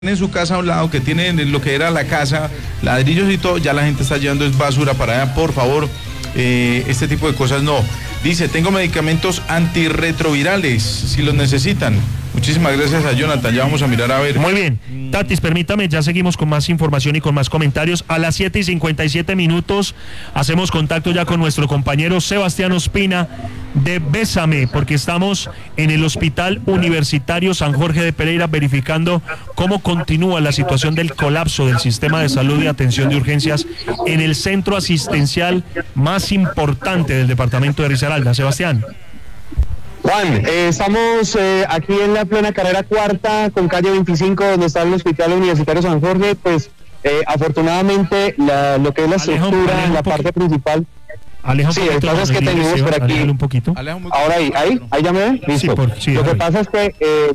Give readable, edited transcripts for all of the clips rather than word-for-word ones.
en su casa a un lado, que tienen lo que era la casa, ladrillos y todo, ya la gente está llevando es basura para allá, por favor, este tipo de cosas no. Dice, tengo medicamentos antirretrovirales, si los necesitan. Muchísimas gracias a Jonathan, ya vamos a mirar a ver. Muy bien, Tatis, permítame, ya seguimos con más información y con más comentarios. A las 7:57 hacemos contacto ya con nuestro compañero Sebastián Ospina de Bésame, porque estamos en el Hospital Universitario San Jorge de Pereira verificando cómo continúa la situación del colapso del sistema de salud y atención de urgencias en el centro asistencial más importante del departamento de Risaralda. Sebastián. Juan, estamos aquí en la plena carrera cuarta con calle 25, donde está el Hospital Universitario San Jorge. Pues afortunadamente lo que es la estructura, la parte principal. Aleja sí, el caso es que tenemos por aquí. Un poquito. Ahora ahí ya me ven. Listo. Sí, lo que pasa es que,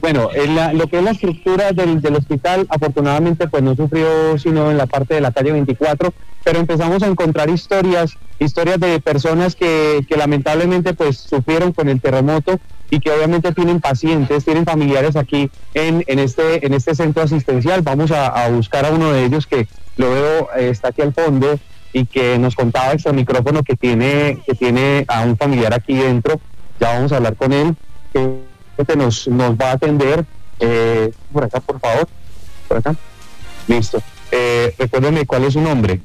lo que es la estructura del hospital, afortunadamente, pues no sufrió sino en la parte de la calle 24, pero empezamos a encontrar historias de personas que lamentablemente pues sufrieron con el terremoto y que obviamente tienen pacientes, tienen familiares aquí en este centro asistencial. Vamos a buscar a uno de ellos que lo veo, está aquí al fondo, y que nos contaba extra micrófono que tiene a un familiar aquí dentro. Ya vamos a hablar con él, que nos va a atender. Por acá, por favor. Por acá. Listo. Recuérdeme cuál es su nombre.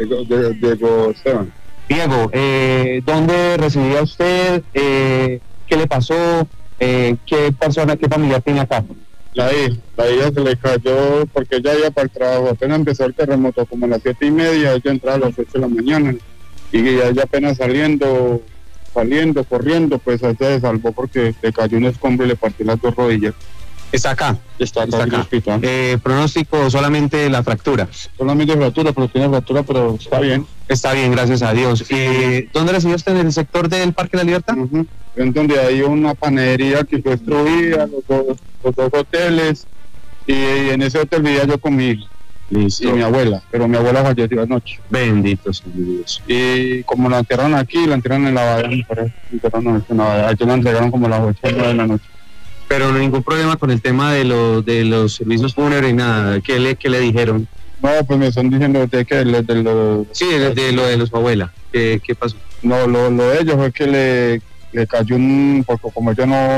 Diego Esteban. Diego, ¿dónde residía usted? ¿Qué le pasó? ¿Qué familiar tiene acá? La hija se le cayó porque ella iba para el trabajo. Apenas empezó el terremoto, como a las 7:30, ella entraba a las 8 de la mañana. Y ella apenas saliendo, corriendo, pues ella se salvó porque le cayó un escombro y le partió las 2 rodillas. Está acá. Está acá. En el hospital. Pronóstico, solamente la fractura. Solamente fractura, pero tiene fractura, pero está bien. Está bien, gracias a Dios. ¿Dónde residió usted? ¿En el sector del Parque de la Libertad? En donde hay una panadería que fue destruida, los dos hoteles, y en ese hotel vivía yo con mi hija. Listo. Y mi abuela, pero mi abuela falleció anoche. Bendito sea Dios. Y como la enterraron aquí, la enterraron en la Badea, ellos la entregaron como a las 8 o 9 de la noche. Pero no hay ningún problema con el tema de los servicios fúnebres, nada. ¿Qué le dijeron? No, pues me están diciendo de que Sí, de lo de su abuela. ¿Qué pasó? No, lo de ellos fue que le cayó porque como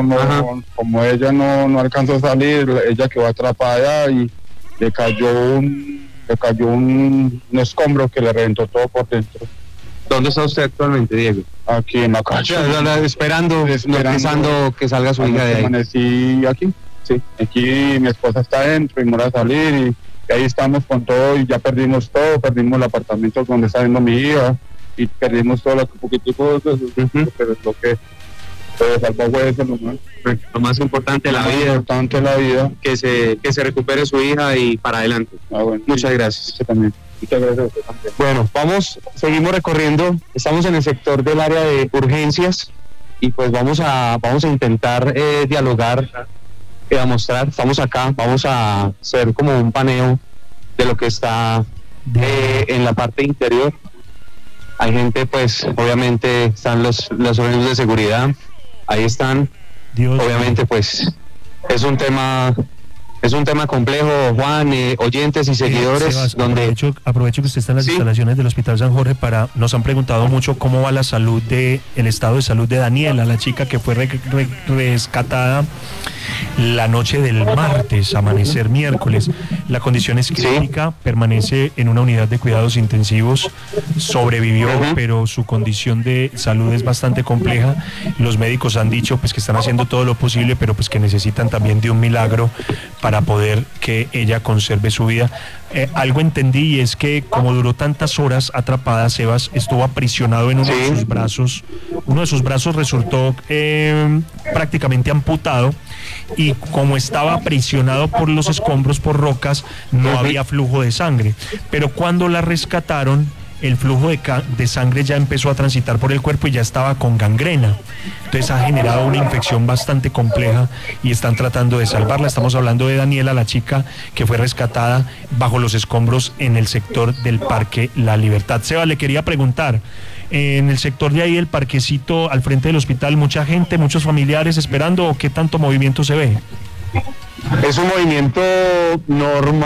ella no alcanzó a salir, ella quedó atrapada allá y le cayó un escombro que le reventó todo por dentro. ¿Dónde está usted actualmente, Diego? Aquí en la calle. Esperando que salga su hija de ahí. Amanecí aquí, sí. Aquí mi esposa está adentro y me va a salir y ahí estamos con todo y ya perdimos todo, perdimos el apartamento donde está viendo mi hija y perdimos todo lo poquitico, pero es lo que salvó fue eso nomás. Lo más importante, la vida, que se recupere su hija y para adelante. Bueno, muchas gracias. Usted también. Muchas gracias a usted también. Bueno, seguimos recorriendo, estamos en el sector del área de urgencias y pues vamos a intentar dialogar, a mostrar, estamos acá, vamos a hacer como un paneo de lo que está en la parte interior. Hay gente, pues obviamente están los organismos de seguridad, ahí están. Dios. Obviamente pues es un tema complejo, Juan, oyentes y seguidores. Sebas, donde aprovecho que usted está en las instalaciones del Hospital San Jorge nos han preguntado mucho cómo va el estado de salud de Daniela, la chica que fue rescatada la noche del martes, amanecer miércoles. La condición es crítica, permanece en una unidad de cuidados intensivos, sobrevivió, pero su condición de salud es bastante compleja. Los médicos han dicho pues que están haciendo todo lo posible, pero pues que necesitan también de un milagro para poder que ella conserve su vida. Algo entendí y es que como duró tantas horas atrapada, Sebas estuvo aprisionado en uno de sus brazos. Uno de sus brazos resultó prácticamente amputado y como estaba aprisionado por los escombros, por rocas, no había flujo de sangre. Pero cuando la rescataron, el flujo de sangre ya empezó a transitar por el cuerpo y ya estaba con gangrena. Entonces ha generado una infección bastante compleja y están tratando de salvarla. Estamos hablando de Daniela, la chica que fue rescatada bajo los escombros en el sector del Parque La Libertad. Seba, le quería preguntar, en el sector de ahí, el parquecito al frente del hospital, mucha gente, muchos familiares esperando, ¿o qué tanto movimiento se ve? Es un movimiento normal.